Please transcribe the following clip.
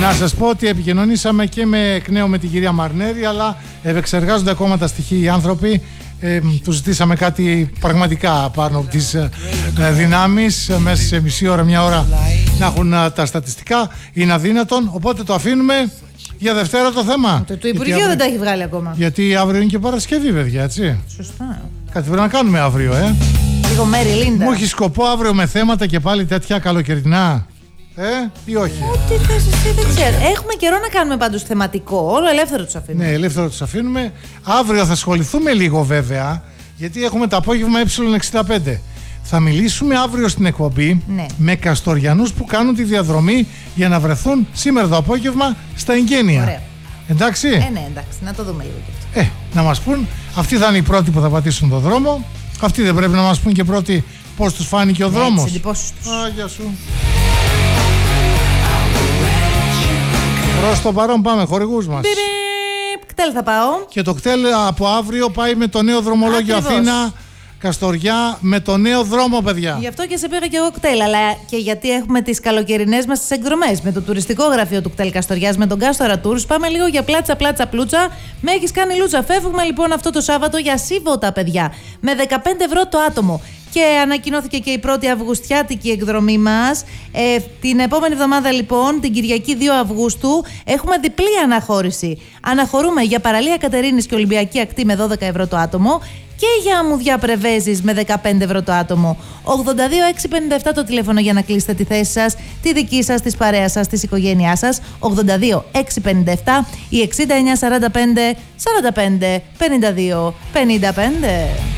Να σας πω ότι επικοινωνήσαμε και με εκ νέου με την κυρία Μαρνέρη, αλλά επεξεργάζονται ακόμα τα στοιχεία οι άνθρωποι. Τους ζητήσαμε κάτι πραγματικά πάνω από τις δυνάμεις, μέσα σε μισή ώρα, μια ώρα να έχουν τα στατιστικά. Είναι αδύνατον, οπότε το αφήνουμε για Δευτέρα το θέμα. Το Υπουργείο δεν τα έχει βγάλει ακόμα. Γιατί αύριο είναι και Παρασκευή, παιδιά, έτσι. Σωστά. Κάτι πρέπει να κάνουμε αύριο, Λίγο Μέρι Λίντα. Μου έχει σκοπό αύριο με θέματα και πάλι τέτοια καλοκαιρινά, ή όχι? Ό,τι θες εσύ, δεν ξέρω. Έχουμε καιρό να κάνουμε πάντως θεματικό. Όλο ελεύθερο τους αφήνουμε. Ναι, ελεύθερο τους αφήνουμε. Αύριο θα ασχοληθούμε λίγο βέβαια, γιατί έχουμε το απόγευμα Ε65. Θα μιλήσουμε αύριο στην εκπομπή με Καστοριανούς που κάνουν τη διαδρομή για να βρεθούν σήμερα το απόγευμα στα εγγένεια. Ωραία. Εντάξει. Ναι, εντάξει, να το δούμε λίγο και αυτό. Να μας πούν, αυτοί θα είναι οι πρώτοι που θα πατήσουν τον δρόμο. Αυτοί δεν πρέπει να μας πούν και πρώτοι πώς τους φάνηκε ο δρόμος? Τις εντυπώσεις τους. Γεια σου. Προς το παρόν πάμε, χορηγούς μας. Κτέλ θα πάω. Και το κτέλ από αύριο πάει με το νέο δρομολόγιο Αθήνα Καστοριά, με το νέο δρόμο, παιδιά. Γι' αυτό και σε πήγα και εγώ κτέλ, αλλά και γιατί έχουμε τις καλοκαιρινές μας τις εκδρομές. Με το τουριστικό γραφείο του κτέλ Καστοριάς, με τον Κάστορα Tours. Πάμε λίγο για πλάτσα πλούτσα. Με έχεις κάνει λούτσα. Φεύγουμε λοιπόν αυτό το Σάββατο για Σίβοτα, παιδιά. Με 15 ευρώ το άτομο. Και ανακοινώθηκε και η πρώτη αυγουστιάτικη εκδρομή μας. Την επόμενη εβδομάδα λοιπόν, την Κυριακή 2 Αυγούστου, έχουμε διπλή αναχώρηση. Αναχωρούμε για παραλία Κατερίνης και Ολυμπιακή Ακτή με 12 ευρώ το άτομο και για αμμουδιά Πρεβέζης με 15 ευρώ το άτομο. 82-657 το τηλέφωνο για να κλείσετε τη θέση σας, τη δική σας, της παρέας σας, της οικογένειάς σας. 82-657 ή 6945 45 52 55.